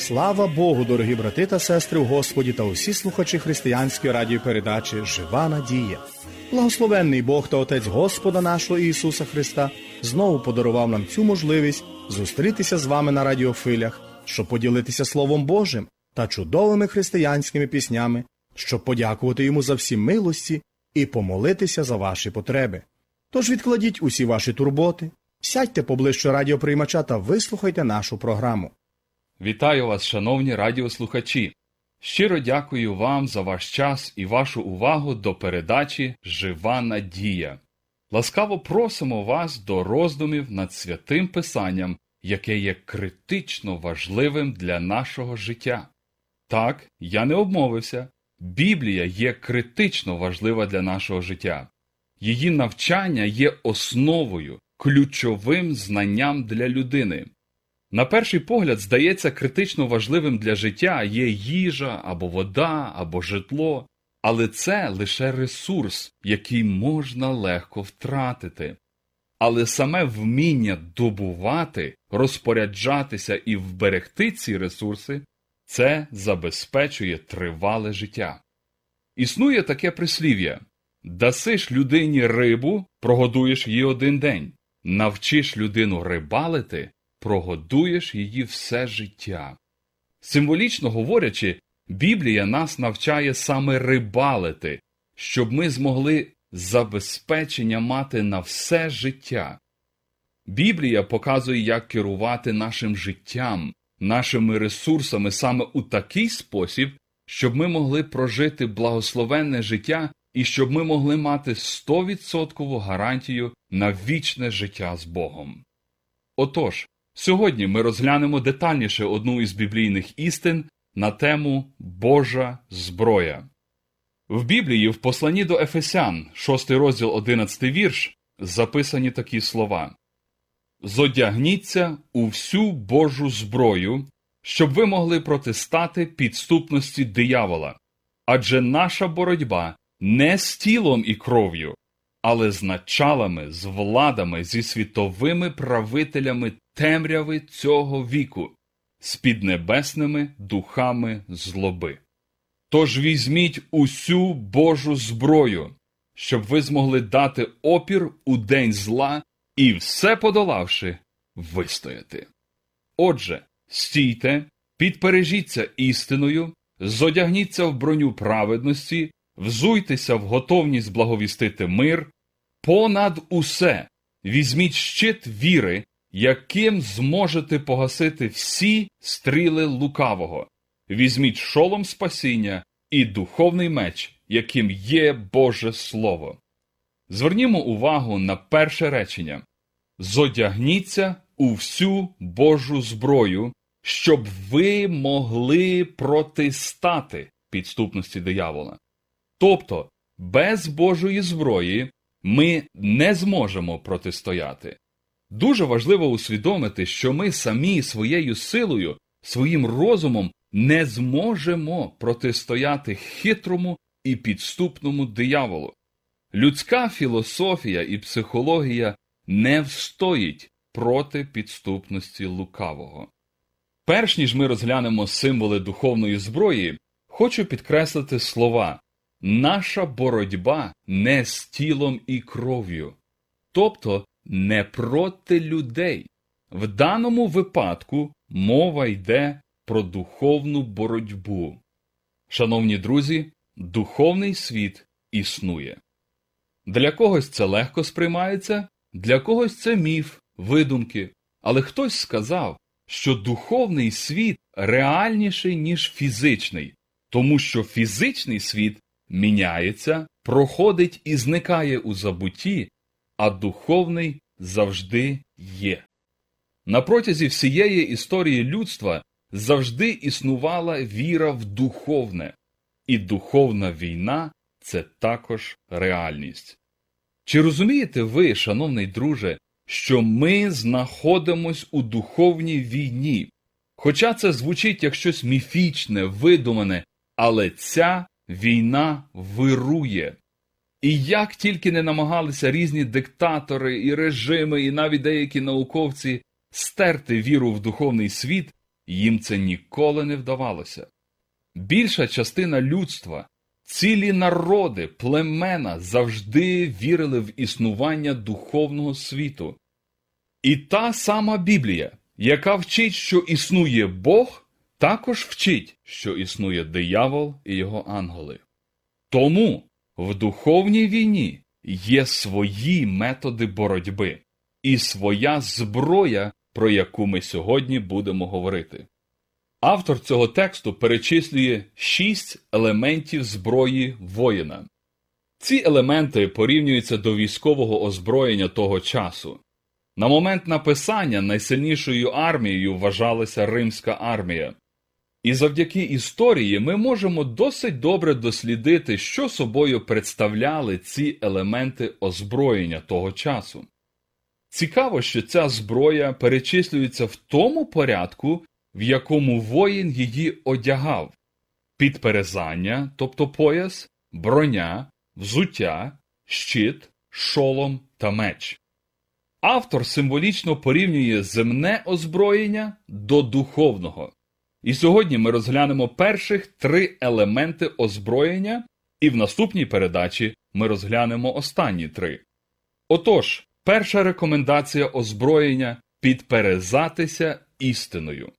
Слава Богу, дорогі брати та сестри у Господі та усі слухачі християнської радіопередачі «Жива надія». Благословенний Бог та Отець Господа нашого Ісуса Христа знову подарував нам цю можливість зустрітися з вами на радіохвилях, щоб поділитися Словом Божим та чудовими християнськими піснями, щоб подякувати Йому за всі милості і помолитися за ваші потреби. Тож відкладіть усі ваші турботи, сядьте поближче радіоприймача та вислухайте нашу програму. Вітаю вас, шановні радіослухачі! Щиро дякую вам за ваш час і вашу увагу до передачі «Жива надія». Ласкаво просимо вас до роздумів над Святим Писанням, яке є критично важливим для нашого життя. Так, я не обмовився. Біблія є критично важлива для нашого життя. Її навчання є основою, ключовим знанням для людини. На перший погляд, здається, критично важливим для життя є їжа, або вода, або житло, але це лише ресурс, який можна легко втратити. Але саме вміння добувати, розпоряджатися і вберегти ці ресурси – це забезпечує тривале життя. Існує таке прислів'я: «Дасиш людині рибу, прогодуєш її один день, навчиш людину рибалити, прогодуєш її все життя». Символічно говорячи, Біблія нас навчає саме рибалити, щоб ми змогли забезпечення мати на все життя. Біблія показує, як керувати нашим життям, нашими ресурсами саме у такий спосіб, щоб ми могли прожити благословенне життя і щоб ми могли мати 100% гарантію на вічне життя з Богом. Отож, сьогодні ми розглянемо детальніше одну із біблійних істин на тему «Божа зброя». В Біблії в посланні до Ефесян, 6 розділ, 11 вірш, записані такі слова: «Зодягніться у всю Божу зброю, щоб ви могли протистати підступності диявола. Адже наша боротьба не з тілом і кров'ю, але з началами, з владами, зі світовими правителями темряви цього віку, з піднебесними духами злоби. Тож візьміть усю Божу зброю, щоб ви змогли дати опір у день зла і, все подолавши, вистояти. Отже, стійте, підпережіться істиною, зодягніться в броню праведності, взуйтеся в готовність благовістити мир, понад усе візьміть щит віри, яким зможете погасити всі стріли лукавого. Візьміть шолом спасіння і духовний меч, яким є Боже Слово». Звернімо увагу на перше речення: «Зодягніться у всю Божу зброю, щоб ви могли протистати підступності диявола». Тобто, без Божої зброї ми не зможемо протистояти. Дуже важливо усвідомити, що ми самі своєю силою, своїм розумом не зможемо протистояти хитрому і підступному дияволу. Людська філософія і психологія не встоїть проти підступності лукавого. Перш ніж ми розглянемо символи духовної зброї, хочу підкреслити слова: «Наша боротьба не з тілом і кров'ю», тобто не проти людей. В даному випадку мова йде про духовну боротьбу. Шановні друзі, духовний світ існує. Для когось це легко сприймається, для когось це міф, видумки. Але хтось сказав, що духовний світ реальніший, ніж фізичний, тому що фізичний світ міняється, проходить і зникає у забутті, а духовний завжди є. На протязі всієї історії людства завжди існувала віра в духовне, і духовна війна – це також реальність. Чи розумієте ви, шановний друже, що ми знаходимось у духовній війні? Хоча це звучить як щось міфічне, видумане, але ця війна вирує. І як тільки не намагалися різні диктатори і режими, і навіть деякі науковці стерти віру в духовний світ, їм це ніколи не вдавалося. Більша частина людства, цілі народи, племена завжди вірили в існування духовного світу. І та сама Біблія, яка вчить, що існує Бог, також вчить, що існує диявол і його ангели. Тому в духовній війні є свої методи боротьби і своя зброя, про яку ми сьогодні будемо говорити. Автор цього тексту перечислює 6 елементів зброї воїна. Ці елементи порівнюються до військового озброєння того часу. На момент написання найсильнішою армією вважалася Римська армія. І завдяки історії ми можемо досить добре дослідити, що собою представляли ці елементи озброєння того часу. Цікаво, що ця зброя перечислюється в тому порядку, в якому воїн її одягав: підперезання, тобто пояс, броня, взуття, щит, шолом та меч. Автор символічно порівнює земне озброєння до духовного. І сьогодні ми розглянемо перших 3 елементи озброєння, і в наступній передачі ми розглянемо останні 3. Отож, перша рекомендація озброєння – підперезатися істиною.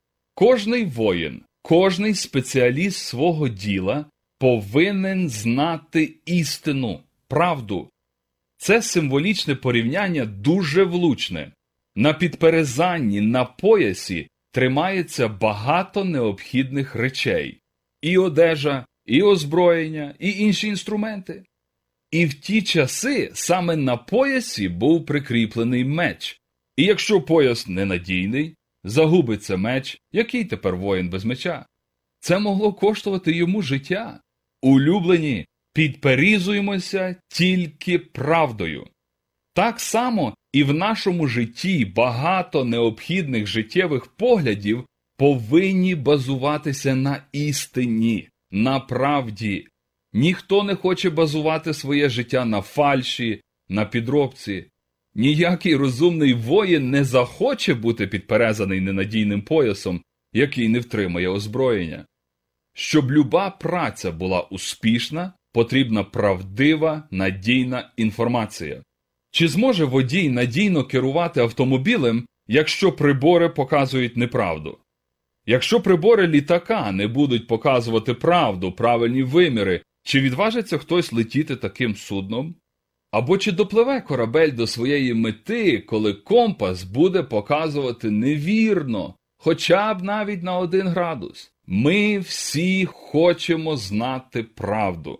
Кожний воїн, кожний спеціаліст свого діла повинен знати істину, правду. Це символічне порівняння дуже влучне. На підперезанні, на поясі тримається багато необхідних речей. І одежа, і озброєння, і інші інструменти. І в ті часи саме на поясі був прикріплений меч. І якщо пояс ненадійний, загубиться меч, який тепер воїн без меча? Це могло коштувати йому життя. Улюблені, підперізуємося тільки правдою. Так само і в нашому житті багато необхідних життєвих поглядів повинні базуватися на істині, на правді. Ніхто не хоче базувати своє життя на фальші, на підробці. Ніякий розумний воїн не захоче бути підперезаний ненадійним поясом, який не втримає озброєння. Щоб люба праця була успішна, потрібна правдива, надійна інформація. Чи зможе водій надійно керувати автомобілем, якщо прибори показують неправду? Якщо прибори літака не будуть показувати правду, правильні виміри, чи відважиться хтось летіти таким судном? Або чи допливе корабель до своєї мети, коли компас буде показувати невірно, хоча б навіть на 1 градус? Ми всі хочемо знати правду.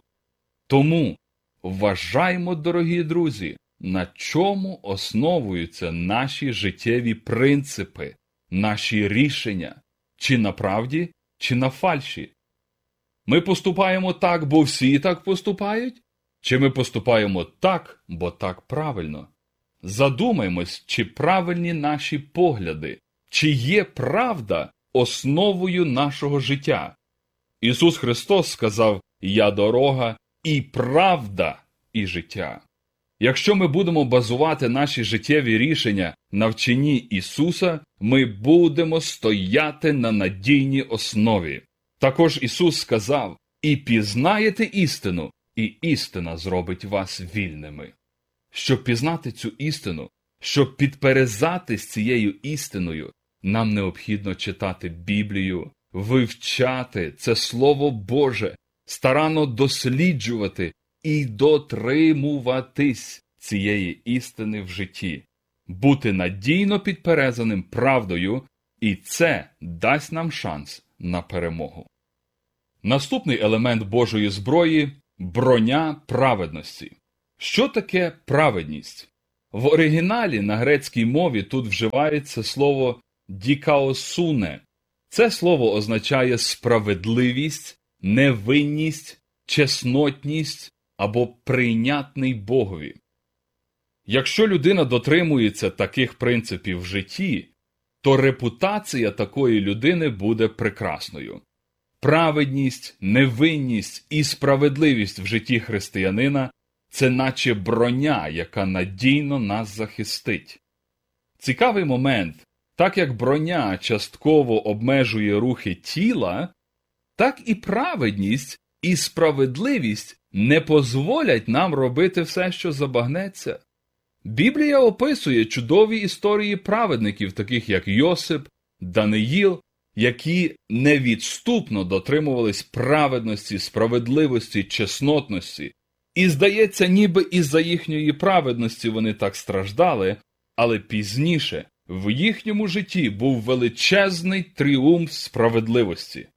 Тому вважаймо, дорогі друзі, на чому основуються наші життєві принципи, наші рішення, чи на правді, чи на фальші. Ми поступаємо так, бо всі так поступають? Чи ми поступаємо так, бо так правильно? Задумаймось, чи правильні наші погляди, чи є правда основою нашого життя. Ісус Христос сказав: «Я дорога і правда і життя». Якщо ми будемо базувати наші життєві рішення на вченні Ісуса, ми будемо стояти на надійній основі. Також Ісус сказав: «І пізнаєте істину, і істина зробить вас вільними». Щоб пізнати цю істину, щоб підперезатись цією істиною, нам необхідно читати Біблію, вивчати це Слово Боже, старанно досліджувати і дотримуватись цієї істини в житті, бути надійно підперезаним правдою, і це дасть нам шанс на перемогу. Наступний елемент Божої зброї – броня праведності. Що таке праведність? В оригіналі на грецькій мові тут вживається слово «дікаосуне». Це слово означає справедливість, невинність, чеснотність або прийнятний Богові. Якщо людина дотримується таких принципів в житті, то репутація такої людини буде прекрасною. Праведність, невинність і справедливість в житті християнина – це наче броня, яка надійно нас захистить. Цікавий момент. Так як броня частково обмежує рухи тіла, так і праведність і справедливість не позволять нам робити все, що забагнеться. Біблія описує чудові історії праведників, таких як Йосип, Даниїл, які невідступно дотримувались праведності, справедливості, чеснотності. І здається, ніби із-за їхньої праведності вони так страждали, але пізніше в їхньому житті був величезний тріумф справедливості.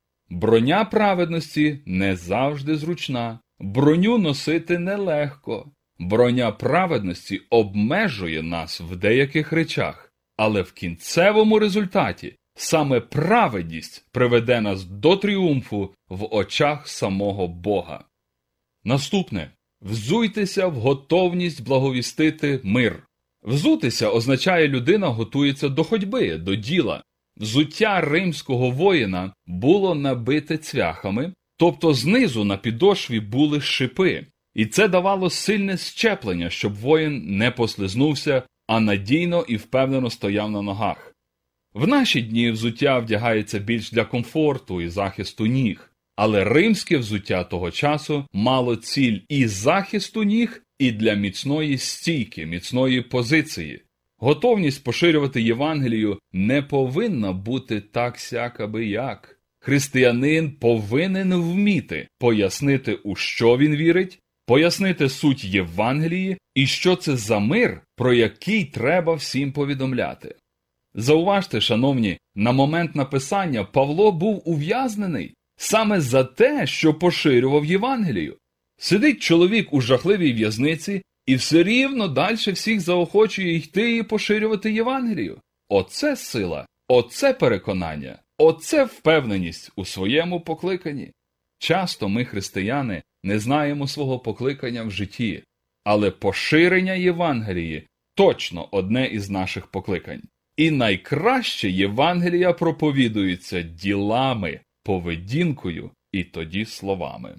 Броня праведності не завжди зручна, броню носити нелегко. Броня праведності обмежує нас в деяких речах, але в кінцевому результаті саме праведність приведе нас до тріумфу в очах самого Бога. Наступне. Взуйтеся в готовність благовістити мир. Взутися означає, людина готується до ходьби, до діла. Взуття римського воїна було набите цвяхами, тобто знизу на підошві були шипи. І це давало сильне щеплення, щоб воїн не послизнувся, а надійно і впевнено стояв на ногах. В наші дні взуття вдягається більш для комфорту і захисту ніг. Але римське взуття того часу мало ціль і захисту ніг, і для міцної стійки, міцної позиції. Готовність поширювати Євангелію не повинна бути так-сяк аби-як. Християнин повинен вміти пояснити, у що він вірить, пояснити суть Євангелії і що це за мир, про який треба всім повідомляти. Зауважте, шановні, на момент написання Павло був ув'язнений саме за те, що поширював Євангелію. Сидить чоловік у жахливій в'язниці і все рівно далі всіх заохочує йти і поширювати Євангелію. Оце сила, оце переконання, оце впевненість у своєму покликанні. Часто ми, християни, не знаємо свого покликання в житті, але поширення Євангелії точно одне із наших покликань. І найкраще Євангелія проповідується ділами, поведінкою і тоді словами.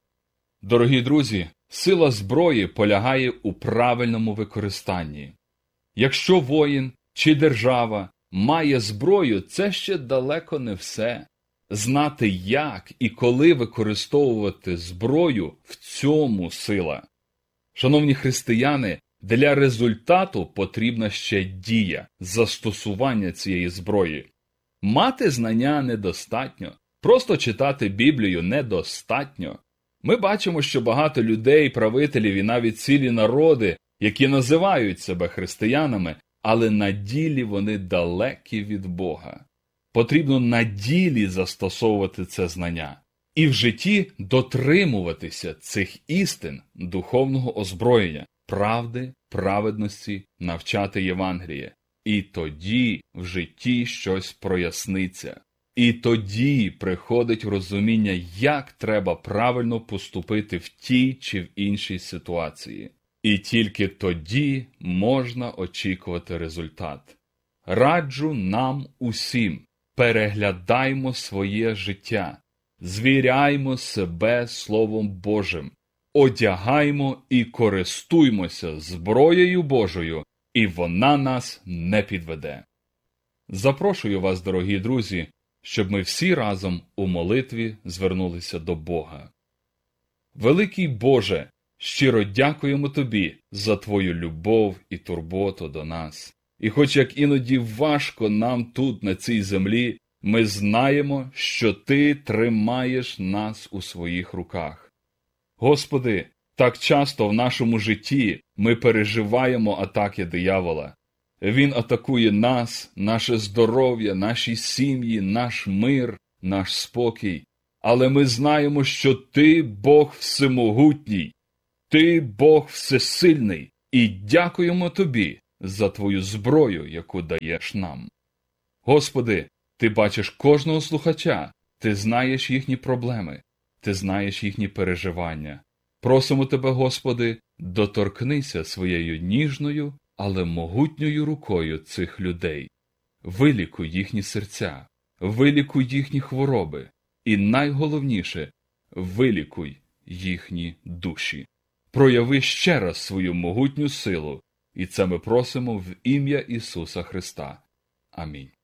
Дорогі друзі, сила зброї полягає у правильному використанні. Якщо воїн чи держава має зброю, це ще далеко не все. Знати, як і коли використовувати зброю – в цьому сила. Шановні християни, для результату потрібна ще дія, застосування цієї зброї. Мати знання недостатньо, просто читати Біблію недостатньо. Ми бачимо, що багато людей, правителів і навіть цілі народи, які називають себе християнами, але на ділі вони далекі від Бога. Потрібно на ділі застосовувати це знання і в житті дотримуватися цих істин духовного озброєння, правди, праведності, навчати Євангеліє. І тоді в житті щось проясниться. І тоді приходить розуміння, як треба правильно поступити в тій чи в іншій ситуації. І тільки тоді можна очікувати результат. Раджу нам усім, переглядаймо своє життя, звіряймо себе Словом Божим, одягаймо і користуймося зброєю Божою, і вона нас не підведе. Запрошую вас, дорогі друзі, щоб ми всі разом у молитві звернулися до Бога. Великий Боже, щиро дякуємо Тобі за Твою любов і турботу до нас. І хоч як іноді важко нам тут, на цій землі, ми знаємо, що Ти тримаєш нас у своїх руках. Господи, так часто в нашому житті ми переживаємо атаки диявола. Він атакує нас, наше здоров'я, наші сім'ї, наш мир, наш спокій. Але ми знаємо, що Ти Бог всемогутній, Ти Бог всесильний, і дякуємо Тобі за Твою зброю, яку даєш нам. Господи, Ти бачиш кожного слухача, Ти знаєш їхні проблеми, Ти знаєш їхні переживання. Просимо Тебе, Господи, доторкнися своєю ніжною, але могутньою рукою цих людей. Вилікуй їхні серця, вилікуй їхні хвороби і, найголовніше, вилікуй їхні душі. Прояви ще раз свою могутню силу, і це ми просимо в ім'я Ісуса Христа. Амінь.